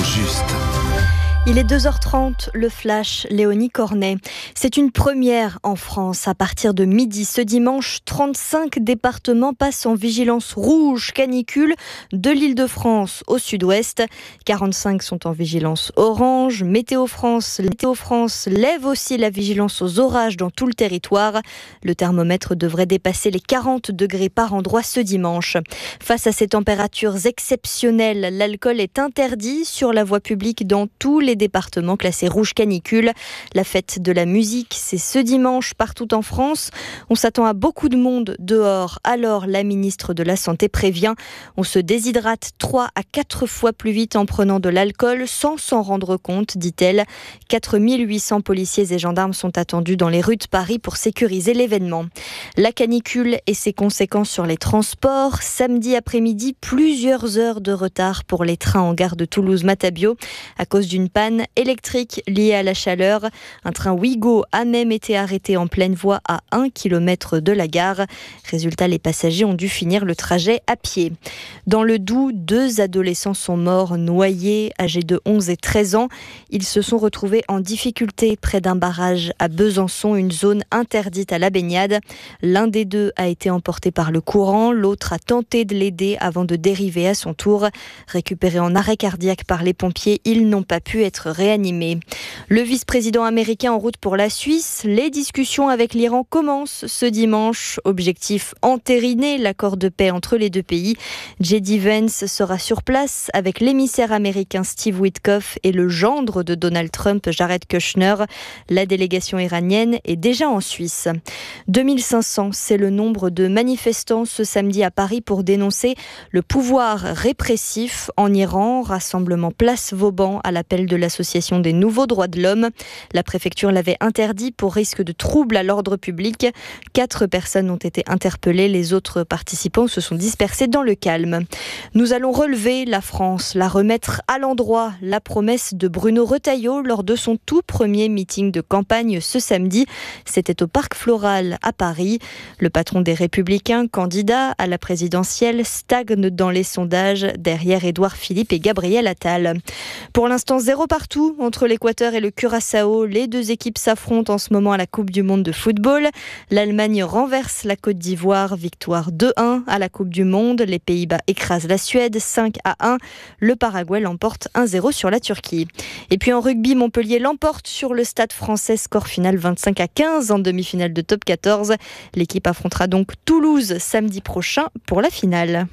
juste. Il est 2h30, le flash, Léonie Cornet. C'est une première en France. À partir de midi ce dimanche, 35 départements passent en vigilance rouge canicule de l'Île-de-France au sud-ouest. 45 sont en vigilance orange. Météo France lève aussi la vigilance aux orages dans tout le territoire. Le thermomètre devrait dépasser les 40 degrés par endroit ce dimanche. Face à ces températures exceptionnelles, l'alcool est interdit sur la voie publique dans tous les départements classés rouge canicule. La fête de la musique, c'est ce dimanche partout en France. On s'attend à beaucoup de monde dehors. Alors, la ministre de la Santé prévient, on se déshydrate 3 à 4 fois plus vite en prenant de l'alcool sans s'en rendre compte, dit-elle. 4800 policiers et gendarmes sont attendus dans les rues de Paris pour sécuriser l'événement. La canicule et ses conséquences sur les transports. Samedi après-midi, plusieurs heures de retard pour les trains en gare de Toulouse-Matabio à cause d'une panne électrique liée à la chaleur. Un train Ouigo a même été arrêté en pleine voie à 1 km de la gare. Résultat, les passagers ont dû finir le trajet à pied. Dans le Doubs, 2 adolescents sont morts noyés, âgés de 11 et 13 ans. Ils se sont retrouvés en difficulté près d'un barrage à Besançon, une zone interdite à la baignade. L'un des deux a été emporté par le courant, l'autre a tenté de l'aider avant de dériver à son tour. Récupérés en arrêt cardiaque par les pompiers, ils n'ont pas pu être réanimés. Le vice-président américain en route pour la Suisse. Les discussions avec l'Iran commencent ce dimanche. Objectif entériner l'accord de paix entre les deux pays. J.D. Vance sera sur place avec l'émissaire américain Steve Witkoff et le gendre de Donald Trump, Jared Kushner. La délégation iranienne est déjà en Suisse. 2500, c'est le nombre de manifestants ce samedi à Paris pour dénoncer le pouvoir répressif en Iran. Rassemblement place Vauban à l'appel de l'association des nouveaux droits de l'homme. La préfecture l'avait interdit pour risque de trouble à l'ordre public. 4 personnes ont été interpellées. Les autres participants se sont dispersés dans le calme. Nous allons relever la France, la remettre à l'endroit. La promesse de Bruno Retailleau lors de son tout premier meeting de campagne ce samedi. C'était au Parc Floral à Paris. Le patron des Républicains, candidat à la présidentielle, stagne dans les sondages derrière Édouard Philippe et Gabriel Attal. Pour l'instant, 0 partout entre l'Équateur et le Curaçao. Les 2 équipes s'affrontent en ce moment à la Coupe du Monde de football. L'Allemagne renverse la Côte d'Ivoire, victoire 2-1 à la Coupe du Monde. Les Pays-Bas écrasent la Suède 5-1. Le Paraguay l'emporte 1-0 sur la Turquie. Et puis en rugby, Montpellier l'emporte sur le Stade Français, score final 25-15 en demi-finale de top 14. L'équipe affrontera donc Toulouse samedi prochain pour la finale.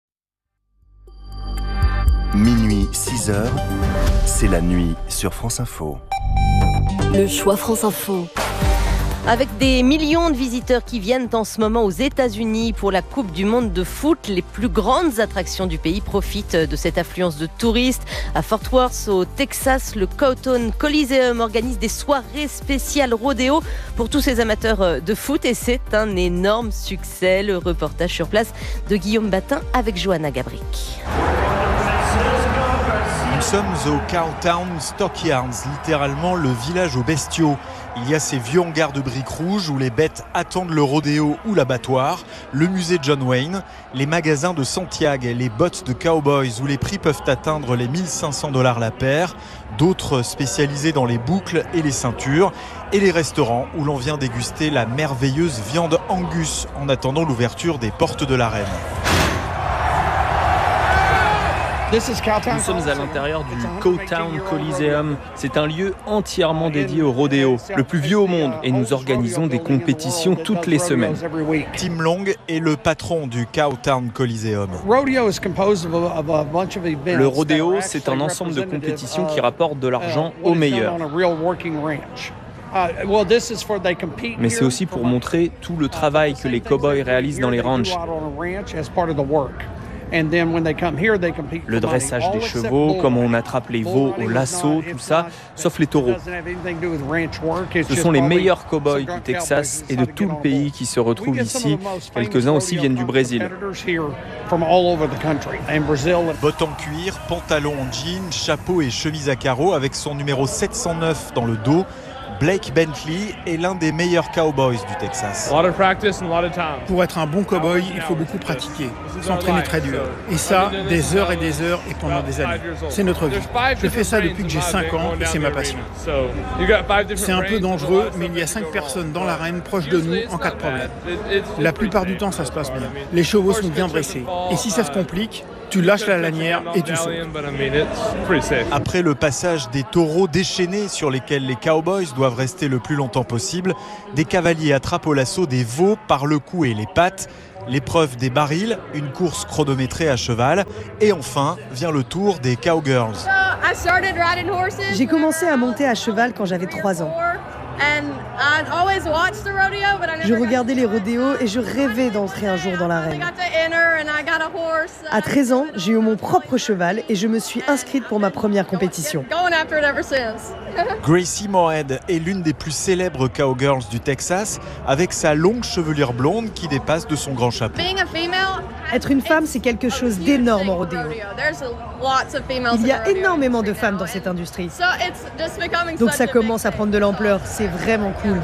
Minuit 6h, c'est la nuit sur France Info. Le choix France Info. Avec des millions de visiteurs qui viennent en ce moment aux États-Unis pour la Coupe du Monde de foot, les plus grandes attractions du pays profitent de cette affluence de touristes. À Fort Worth, au Texas, le Cowtown Coliseum organise des soirées spéciales rodéo pour tous ces amateurs de foot et c'est un énorme succès. Le reportage sur place de Guillaume Batin avec Johanna Gabrick. Nous sommes au Cowtown Stockyards, littéralement le village aux bestiaux. Il y a ces vieux hangars de briques rouges où les bêtes attendent le rodéo ou l'abattoir, le musée John Wayne, les magasins de Santiago, les bottes de cowboys où les prix peuvent atteindre les $1 500 la paire, d'autres spécialisés dans les boucles et les ceintures, et les restaurants où l'on vient déguster la merveilleuse viande Angus en attendant l'ouverture des portes de l'arène. Nous sommes à l'intérieur du Cowtown Coliseum. C'est un lieu entièrement dédié au rodéo, le plus vieux au monde, et nous organisons des compétitions toutes les semaines. Tim Long est le patron du Cowtown Coliseum. Le rodéo, c'est un ensemble de compétitions qui rapportent de l'argent aux meilleurs. Mais c'est aussi pour montrer tout le travail que les cow-boys réalisent dans les ranchs. Le dressage des chevaux, comment on attrape les veaux au lasso, tout ça, sauf les taureaux. Ce sont les meilleurs cow-boys du Texas et de tout le pays qui se retrouvent ici. Quelques-uns aussi viennent du Brésil. Bottes en cuir, pantalon en jean, chapeau et chemise à carreaux avec son numéro 709 dans le dos. Blake Bentley est l'un des meilleurs cowboys du Texas. Pour être un bon cowboy, il faut beaucoup pratiquer, s'entraîner très dur. Et ça, des heures et pendant des années. C'est notre vie. Je fais ça depuis que j'ai 5 ans et c'est ma passion. C'est un peu dangereux, mais il y a 5 personnes dans l'arène proches de nous en cas de problème. La plupart du temps, ça se passe bien. Les chevaux sont bien dressés. Et si ça se complique, tu lâches la lanière et tu sautes. Après le passage des taureaux déchaînés sur lesquels les cowboys doivent rester le plus longtemps possible, des cavaliers attrapent au lasso des veaux par le cou et les pattes, l'épreuve des barils, une course chronométrée à cheval, et enfin vient le tour des cowgirls. J'ai commencé à monter à cheval quand j'avais 3 ans. Je regardais les rodéos et je rêvais d'entrer un jour dans l'arène. À 13 ans, j'ai eu mon propre cheval et je me suis inscrite pour ma première compétition. Gracie Moorhead est l'une des plus célèbres cowgirls du Texas, avec sa longue chevelure blonde qui dépasse de son grand chapeau. Être une femme, c'est quelque chose d'énorme en rodéo. Il y a énormément de femmes dans cette industrie. Donc ça commence à prendre de l'ampleur. C'est vraiment cool.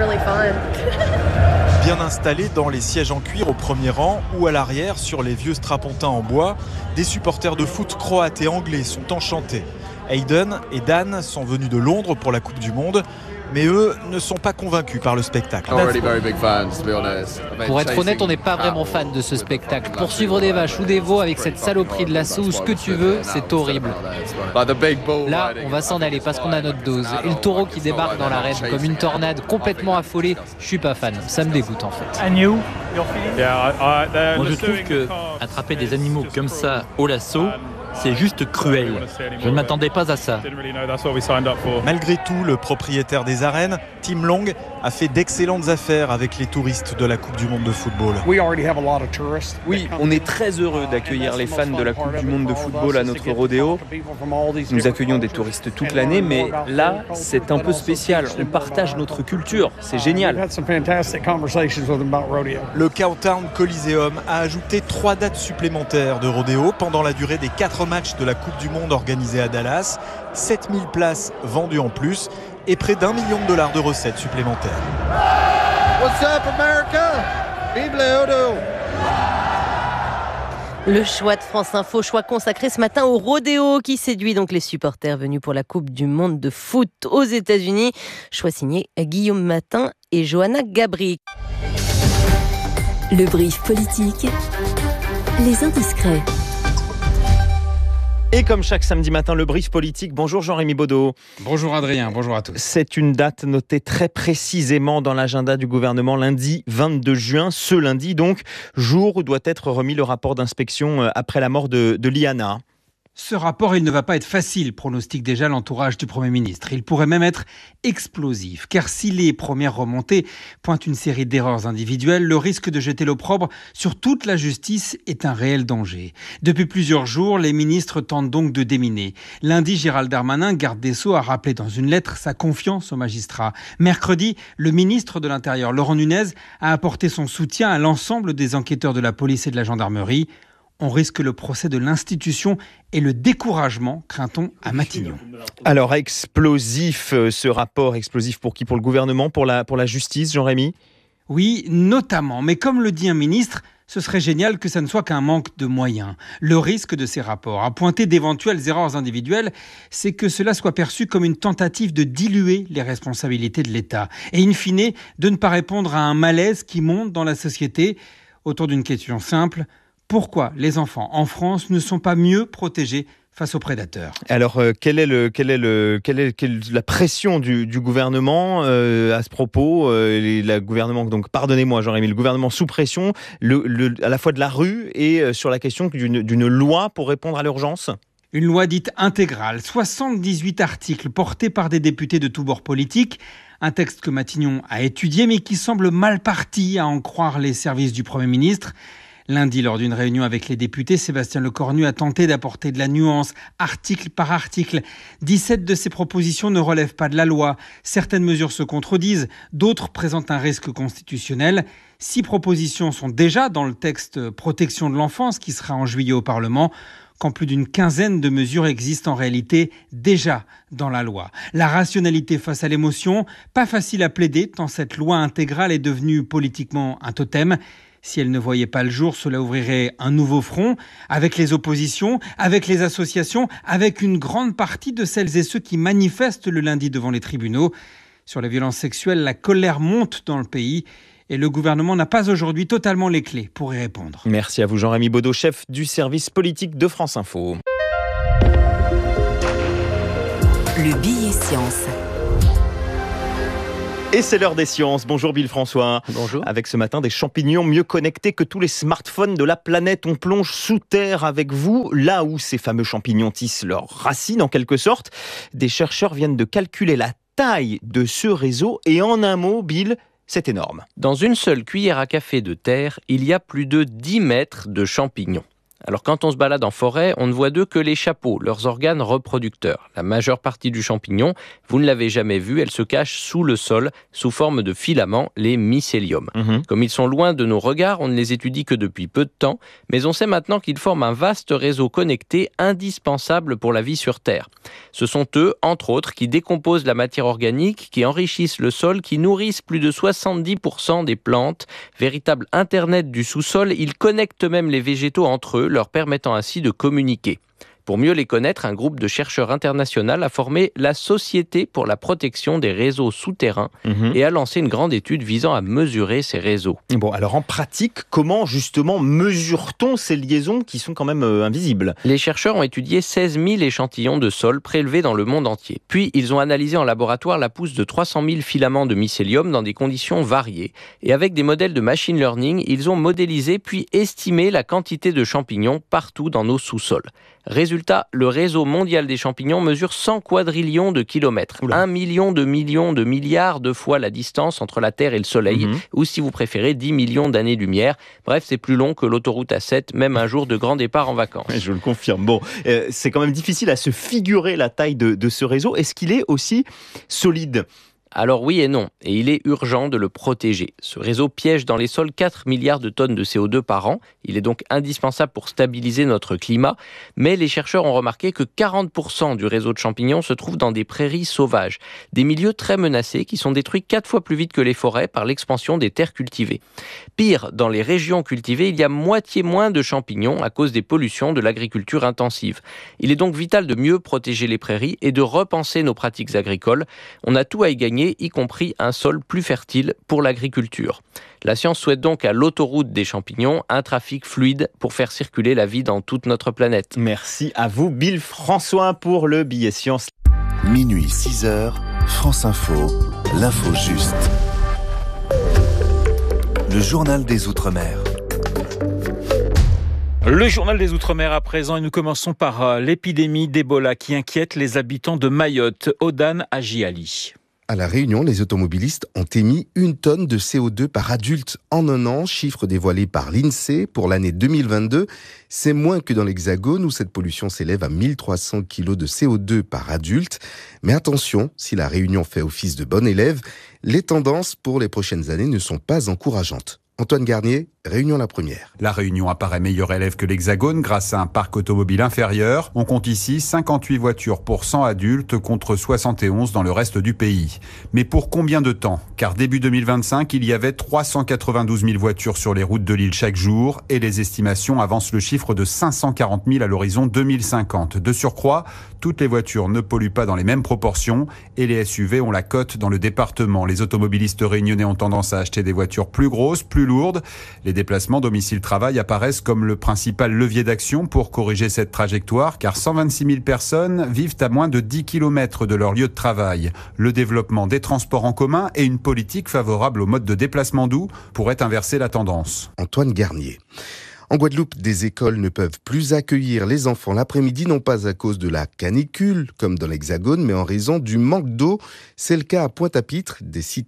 Bien installés dans les sièges en cuir au premier rang ou à l'arrière sur les vieux strapontins en bois, des supporters de foot croates et anglais sont enchantés. Hayden et Dan sont venus de Londres pour la Coupe du Monde, mais eux ne sont pas convaincus par le spectacle. Pour être honnête, on n'est pas vraiment fan de ce spectacle. Poursuivre des vaches ou des veaux avec cette saloperie de lasso ou ce que tu veux, c'est horrible. Là, on va s'en aller parce qu'on a notre dose. Et le taureau qui débarque dans l'arène comme une tornade complètement affolée, je suis pas fan. Ça me dégoûte en fait. Moi, je trouve que attraper des animaux comme ça au lasso, c'est juste cruel. Je ne m'attendais pas à ça. Malgré tout, le propriétaire des arènes, Tim Long, a fait d'excellentes affaires avec les touristes de la Coupe du Monde de football. Oui, on est très heureux d'accueillir les fans de la Coupe du Monde de football à notre rodéo. Nous accueillons des touristes toute l'année, mais là, c'est un peu spécial. On partage notre culture. C'est génial. Le Cowtown Coliseum a ajouté 3 dates supplémentaires de rodéo pendant la durée des 4 matchs de la Coupe du Monde organisés à Dallas. 7000 places vendues en plus et près d'$1 million de recettes supplémentaires. What's up, America? Vive le rodéo! Le choix de France Info, choix consacré ce matin au rodéo qui séduit donc les supporters venus pour la Coupe du Monde de foot aux États-Unis. Choix signé Guillaume Matin et Johanna Gabri. Le brief politique, les indiscrets. Et comme chaque samedi matin, le brief politique. Bonjour Jean-Rémy Baudot. Bonjour Adrien, bonjour à tous. C'est une date notée très précisément dans l'agenda du gouvernement, lundi 22 juin. Ce lundi donc, jour où doit être remis le rapport d'inspection après la mort de Liana. Ce rapport, il ne va pas être facile, pronostique déjà l'entourage du Premier ministre. Il pourrait même être explosif, car si les premières remontées pointent une série d'erreurs individuelles, le risque de jeter l'opprobre sur toute la justice est un réel danger. Depuis plusieurs jours, les ministres tentent donc de déminer. Lundi, Gérald Darmanin, garde des Sceaux, a rappelé dans une lettre sa confiance aux magistrats. Mercredi, le ministre de l'Intérieur, Laurent Nunez, a apporté son soutien à l'ensemble des enquêteurs de la police et de la gendarmerie. On risque le procès de l'institution et le découragement, craint-on, à Matignon. Alors, explosif, ce rapport, explosif pour qui ? Pour le gouvernement, pour la justice, Jean-Rémy ? Oui, notamment. Mais comme le dit un ministre, ce serait génial que ça ne soit qu'un manque de moyens. Le risque de ces rapports, à pointer d'éventuelles erreurs individuelles, c'est que cela soit perçu comme une tentative de diluer les responsabilités de l'État. Et in fine, de ne pas répondre à un malaise qui monte dans la société autour d'une question simple. Pourquoi les enfants en France ne sont pas mieux protégés face aux prédateurs ? Alors, quelle est la pression du gouvernement à ce propos ? Le gouvernement, donc pardonnez-moi Jean-Rémy, le gouvernement sous pression, à la fois de la rue et sur la question d'une loi pour répondre à l'urgence ? Une loi dite intégrale, 78 articles portés par des députés de tous bords politiques. Un texte que Matignon a étudié mais qui semble mal parti à en croire les services du Premier ministre. Lundi, lors d'une réunion avec les députés, Sébastien Lecornu a tenté d'apporter de la nuance, article par article. 17 de ces propositions ne relèvent pas de la loi. Certaines mesures se contredisent, d'autres présentent un risque constitutionnel. 6 propositions sont déjà dans le texte protection de l'enfance qui sera en juillet au Parlement. quand plus d'une quinzaine de mesures existent en réalité déjà dans la loi. La rationalité face à l'émotion, pas facile à plaider tant cette loi intégrale est devenue politiquement un totem. Si elle ne voyait pas le jour, cela ouvrirait un nouveau front avec les oppositions, avec les associations, avec une grande partie de celles et ceux qui manifestent le lundi devant les tribunaux. Sur les violences sexuelles, la colère monte dans le pays et le gouvernement n'a pas aujourd'hui totalement les clés pour y répondre. Merci à vous Jean-Rémy Baudot, chef du service politique de France Info. Le billet science. Et c'est l'heure des sciences. Bonjour Bill François. Bonjour. Avec ce matin des champignons mieux connectés que tous les smartphones de la planète. On plonge sous terre avec vous, là où ces fameux champignons tissent leurs racines en quelque sorte. Des chercheurs viennent de calculer la taille de ce réseau et en un mot, Bill, c'est énorme. Dans une seule cuillère à café de terre, il y a plus de 10 mètres de champignons. Alors quand on se balade en forêt, on ne voit d'eux que les chapeaux, leurs organes reproducteurs. La majeure partie du champignon, vous ne l'avez jamais vu, elle se cache sous le sol, sous forme de filaments, les mycéliums. Comme ils sont loin de nos regards, on ne les étudie que depuis peu de temps, mais on sait maintenant qu'ils forment un vaste réseau connecté indispensable pour la vie sur Terre. Ce sont eux, entre autres, qui décomposent la matière organique, qui enrichissent le sol, qui nourrissent plus de 70% des plantes. Véritable internet du sous-sol, ils connectent même les végétaux entre eux, leur permettant ainsi de communiquer. Pour mieux les connaître, un groupe de chercheurs international a formé la Société pour la protection des réseaux souterrains et a lancé une grande étude visant à mesurer ces réseaux. Bon, alors en pratique, comment justement mesure-t-on ces liaisons qui sont quand même invisibles ? Les chercheurs ont étudié 16 000 échantillons de sol prélevés dans le monde entier. Puis, ils ont analysé en laboratoire la pousse de 300 000 filaments de mycélium dans des conditions variées. Et avec des modèles de machine learning, ils ont modélisé puis estimé la quantité de champignons partout dans nos sous-sols. Résultat, le réseau mondial des champignons mesure 100 quadrillions de kilomètres. 1 million de milliards de fois la distance entre la Terre et le Soleil, ou si vous préférez, 10 millions d'années-lumière. Bref, c'est plus long que l'autoroute A7, même un jour de grand départ en vacances. Je le confirme. Bon, c'est quand même difficile à se figurer la taille de ce réseau. Est-ce qu'il est aussi solide ? Alors oui et non, et il est urgent de le protéger. Ce réseau piège dans les sols 4 milliards de tonnes de CO2 par an. Il est donc indispensable pour stabiliser notre climat. Mais les chercheurs ont remarqué que 40% du réseau de champignons se trouve dans des prairies sauvages. Des milieux très menacés qui sont détruits 4 fois plus vite que les forêts par l'expansion des terres cultivées. Pire, dans les régions cultivées, il y a moitié moins de champignons à cause des pollutions de l'agriculture intensive. Il est donc vital de mieux protéger les prairies et de repenser nos pratiques agricoles. On a tout à y gagner, y compris un sol plus fertile pour l'agriculture. La science souhaite donc à l'autoroute des champignons un trafic fluide pour faire circuler la vie dans toute notre planète. Merci à vous, Bill François, pour le billet science. Minuit 6h, France Info, l'info juste. Le journal des Outre-mer. Le journal des Outre-mer à présent, et nous commençons par l'épidémie d'Ebola qui inquiète les habitants de Mayotte. Odan Agiali. À La Réunion, les automobilistes ont émis 1 tonne de CO2 par adulte en un an, chiffre dévoilé par l'INSEE pour l'année 2022. C'est moins que dans l'Hexagone où cette pollution s'élève à 1300 kg de CO2 par adulte. Mais attention, si La Réunion fait office de bon élève, les tendances pour les prochaines années ne sont pas encourageantes. Antoine Garnier, Réunion la première. La Réunion apparaît meilleur élève que l'Hexagone grâce à un parc automobile inférieur. On compte ici 58 voitures pour 100 adultes contre 71 dans le reste du pays. Mais pour combien de temps ? Car début 2025, il y avait 392 000 voitures sur les routes de l'île chaque jour et les estimations avancent le chiffre de 540 000 à l'horizon 2050. De surcroît, toutes les voitures ne polluent pas dans les mêmes proportions et les SUV ont la cote dans le département. Les automobilistes réunionnais ont tendance à acheter des voitures plus grosses, plus lourdes. Les déplacements domicile-travail apparaissent comme le principal levier d'action pour corriger cette trajectoire, car 126 000 personnes vivent à moins de 10 km de leur lieu de travail. Le développement des transports en commun et une politique favorable au mode de déplacement doux pourraient inverser la tendance. Antoine Garnier. En Guadeloupe, des écoles ne peuvent plus accueillir les enfants l'après-midi, non pas à cause de la canicule, comme dans l'Hexagone, mais en raison du manque d'eau. C'est le cas à Pointe-à-Pitre. Des citernes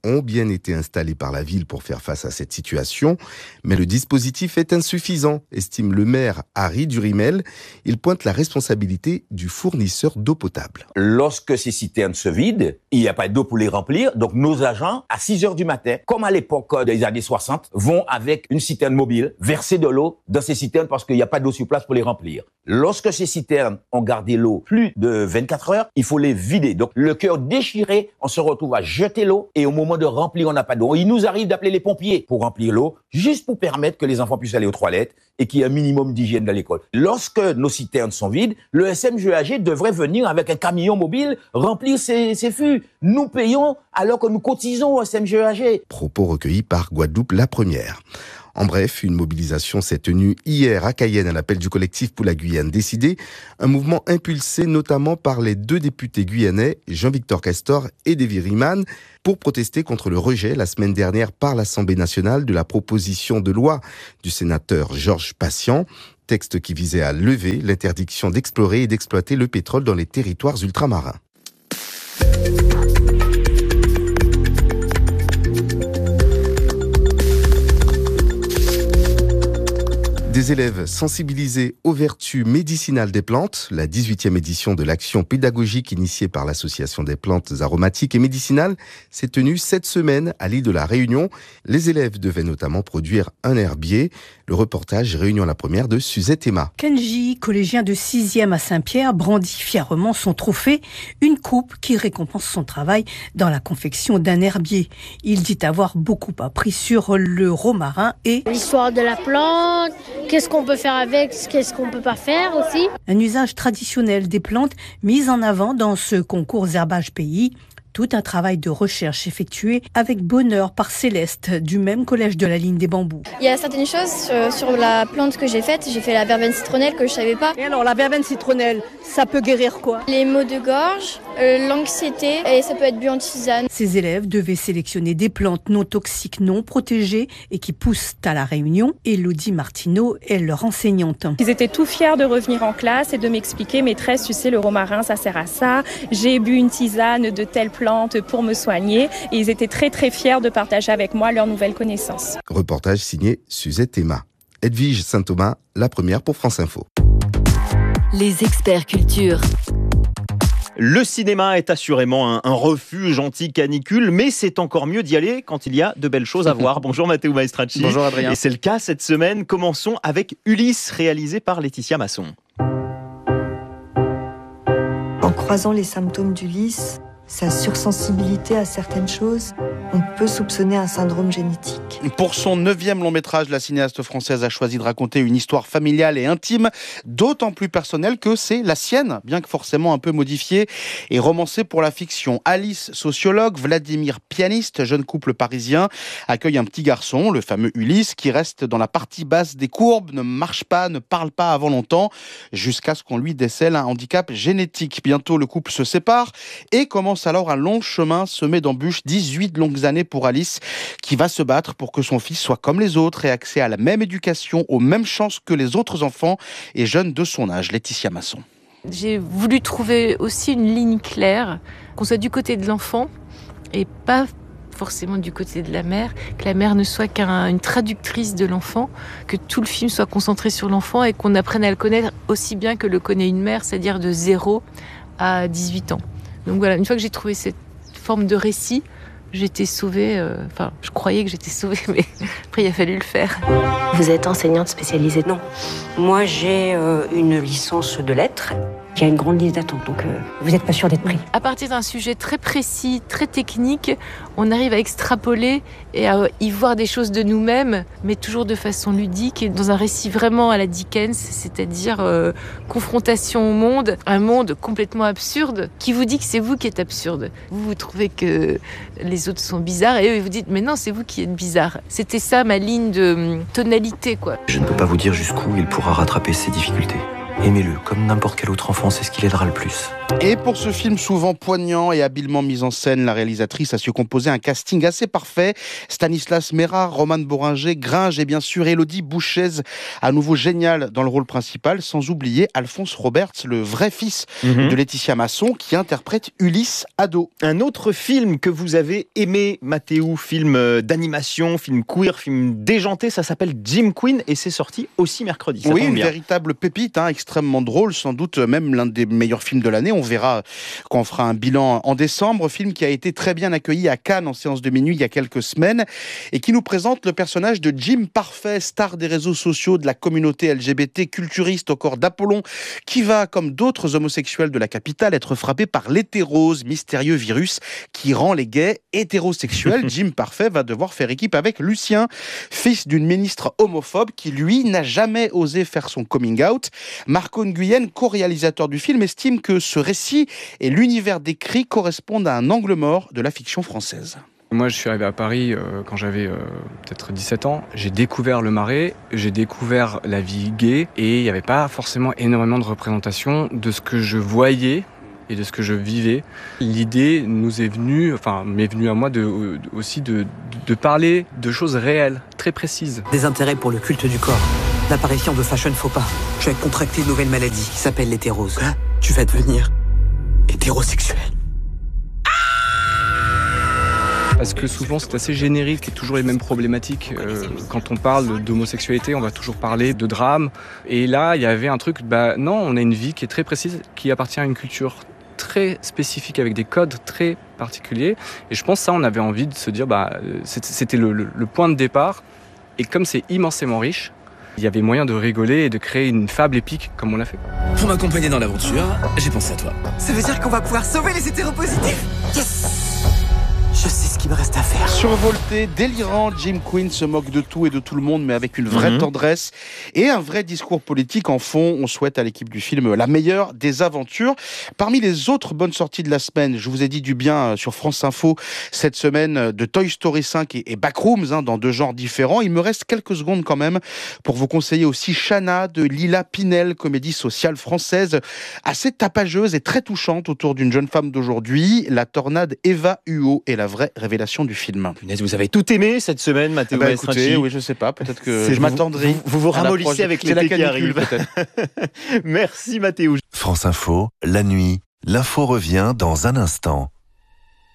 ont bien été installés par la ville pour faire face à cette situation, mais le dispositif est insuffisant, estime le maire Harry Durimel. Il pointe la responsabilité du fournisseur d'eau potable. Lorsque ces citernes se vident, il n'y a pas d'eau pour les remplir, donc nos agents, à 6h du matin, comme à l'époque des années 60, vont avec une citerne mobile verser de l'eau dans ces citernes parce qu'il n'y a pas d'eau sur place pour les remplir. Lorsque ces citernes ont gardé l'eau plus de 24 heures, il faut les vider. Donc le cœur déchiré, on se retrouve à jeter l'eau et au moment de remplir, on n'a pas d'eau. Il nous arrive d'appeler les pompiers pour remplir l'eau, juste pour permettre que les enfants puissent aller aux toilettes et qu'il y ait un minimum d'hygiène dans l'école. Lorsque nos citernes sont vides, le SMGAG devrait venir avec un camion mobile remplir ces fûts. Nous payons alors que nous cotisons au SMGAG. Propos recueillis par Guadeloupe la première. En bref, une mobilisation s'est tenue hier à Cayenne à l'appel du collectif pour la Guyane décidée, un mouvement impulsé notamment par les 2 députés guyanais, Jean-Victor Castor et Davy Riemann, pour protester contre le rejet la semaine dernière par l'Assemblée nationale de la proposition de loi du sénateur Georges Patient, texte qui visait à lever l'interdiction d'explorer et d'exploiter le pétrole dans les territoires ultramarins. Des élèves sensibilisés aux vertus médicinales des plantes, la 18e édition de l'action pédagogique initiée par l'Association des plantes aromatiques et médicinales s'est tenue cette semaine à l'île de la Réunion. Les élèves devaient notamment produire un herbier. Le reportage Réunion la première de Suzette Emma. Kenji, collégien de 6e à Saint-Pierre, brandit fièrement son trophée, une coupe qui récompense son travail dans la confection d'un herbier. Il dit avoir beaucoup appris sur le romarin et l'histoire de la plante, qu'est-ce qu'on peut faire avec, qu'est-ce qu'on peut pas faire aussi. Un usage traditionnel des plantes mis en avant dans ce concours Herbage Pays. Tout un travail de recherche effectué avec bonheur par Céleste, du même collège de la Ligne des Bambous. Il y a certaines choses sur la plante que j'ai faite. J'ai fait la verveine citronnelle que je savais pas. Et alors, la verveine citronnelle, ça peut guérir quoi? Les maux de gorge, l'anxiété, et ça peut être bu en tisane. Ces élèves devaient sélectionner des plantes non toxiques, non protégées et qui poussent à La Réunion. Élodie Martineau est leur enseignante. Ils étaient tout fiers de revenir en classe et de m'expliquer, maîtresse, tu sais, le romarin, ça sert à ça. J'ai bu une tisane de telle plante pour me soigner et ils étaient très très fiers de partager avec moi leurs nouvelles connaissances. Reportage signé Suzette Emma. Edwige Saint-Thomas, la première pour France Info. Les experts culture. Le cinéma est assurément un refuge anti-canicule, mais c'est encore mieux d'y aller quand il y a de belles choses à voir. Bonjour Matteo Maestracci. Bonjour Adrien. Et c'est le cas cette semaine. Commençons avec Ulysse, réalisé par Laetitia Masson. En croisant les symptômes d'Ulysse, sa sursensibilité à certaines choses, on peut soupçonner un syndrome génétique. Pour son 9e long métrage, la cinéaste française a choisi de raconter une histoire familiale et intime, d'autant plus personnelle que c'est la sienne, bien que forcément un peu modifiée et romancée pour la fiction. Alice, sociologue, Vladimir, pianiste, jeune couple parisien, accueille un petit garçon, le fameux Ulysse, qui reste dans la partie basse des courbes, ne marche pas, ne parle pas avant longtemps, jusqu'à ce qu'on lui décèle un handicap génétique. Bientôt, le couple se sépare et commence alors un long chemin semé d'embûches, 18 longues années pour Alice, qui va se battre pour que son fils soit comme les autres et accès à la même éducation, aux mêmes chances que les autres enfants et jeunes de son âge. Laetitia Masson. J'ai voulu trouver aussi une ligne claire, qu'on soit du côté de l'enfant et pas forcément du côté de la mère, que la mère ne soit qu'une traductrice de l'enfant, que tout le film soit concentré sur l'enfant et qu'on apprenne à le connaître aussi bien que le connaît une mère, c'est-à-dire de 0 à 18 ans. Donc voilà, une fois que j'ai trouvé cette forme de récit, j'étais sauvée, je croyais que j'étais sauvée, mais après il a fallu le faire. Vous êtes enseignante spécialisée? Non, moi j'ai une licence de lettres. Il y a une grande liste d'attente, donc vous n'êtes pas sûr d'être pris. À partir d'un sujet très précis, très technique, on arrive à extrapoler et à y voir des choses de nous-mêmes, mais toujours de façon ludique et dans un récit vraiment à la Dickens, c'est-à-dire confrontation au monde, un monde complètement absurde qui vous dit que c'est vous qui êtes absurde. Vous trouvez que les autres sont bizarres et eux ils vous disent mais non, c'est vous qui êtes bizarre. C'était ça ma ligne de tonalité, quoi. Je ne peux pas vous dire jusqu'où il pourra rattraper ses difficultés. Aimez-le, comme n'importe quel autre enfant, c'est ce qui l'aidera le plus. Et pour ce film souvent poignant et habilement mis en scène, la réalisatrice a su composer un casting assez parfait. Stanislas Mera, Roman Boringer, Gringe et bien sûr Élodie Bouchez, à nouveau génial dans le rôle principal, sans oublier Alphonse Roberts, le vrai fils de Laetitia Masson, qui interprète Ulysse ado. Un autre film que vous avez aimé, Mathéo, film d'animation, film queer, film déjanté, ça s'appelle Jim Queen et c'est sorti aussi mercredi. Oui, une véritable pépite, extrêmement drôle, sans doute même l'un des meilleurs films de l'année. On verra quand on fera un bilan en décembre. Film qui a été très bien accueilli à Cannes en séance de minuit il y a quelques semaines et qui nous présente le personnage de Jim Parfait, star des réseaux sociaux, de la communauté LGBT, culturiste au corps d'Apollon, qui va, comme d'autres homosexuels de la capitale, être frappé par l'hétérose, mystérieux virus qui rend les gays hétérosexuels. Jim Parfait va devoir faire équipe avec Lucien, fils d'une ministre homophobe qui, lui, n'a jamais osé faire son coming out. Marco Nguyen, co-réalisateur du film, estime que ce récit et l'univers décrit correspondent à un angle mort de la fiction française. Moi, je suis arrivé à Paris quand j'avais peut-être 17 ans. J'ai découvert le Marais, j'ai découvert la vie gay et il n'y avait pas forcément énormément de représentation de ce que je voyais et de ce que je vivais. L'idée m'est venue à moi aussi de parler de choses réelles, très précises. Des intérêts pour le culte du corps. L'apparition de fashion faux pas. Tu as contracté une nouvelle maladie qui s'appelle l'hétérose. Tu vas devenir hétérosexuel. Parce que souvent c'est assez générique et toujours les mêmes problématiques. Quand on parle d'homosexualité, on va toujours parler de drame. Et là, il y avait un truc, non, on a une vie qui est très précise, qui appartient à une culture très spécifique avec des codes très particuliers. Et je pense que ça, on avait envie de se dire, c'était le point de départ. Et comme c'est immensément riche, il y avait moyen de rigoler et de créer une fable épique comme on l'a fait. Pour m'accompagner dans l'aventure, j'ai pensé à toi. Ça veut dire qu'on va pouvoir sauver les hétéropositifs. Yes! Je sais ce qu'il me reste à faire. Survolté, délirant, Jim Queen se moque de tout et de tout le monde, mais avec une vraie tendresse et un vrai discours politique en fond. On souhaite à l'équipe du film la meilleure des aventures. Parmi les autres bonnes sorties de la semaine, je vous ai dit du bien sur France Info cette semaine de Toy Story 5 et Backrooms, dans deux genres différents. Il me reste quelques secondes quand même pour vous conseiller aussi Shanna de Lila Pinel, comédie sociale française assez tapageuse et très touchante autour d'une jeune femme d'aujourd'hui, la tornade Eva Huot est la vraie révélation du film. Punaise, vous avez tout aimé cette semaine, Mathéo écoutez, oui, je sais pas, peut-être que je m'attendrai. Vous ramollissez avec l'été qui arrive. Peut-être. Merci Mathéo. France Info, la nuit, l'info revient dans un instant.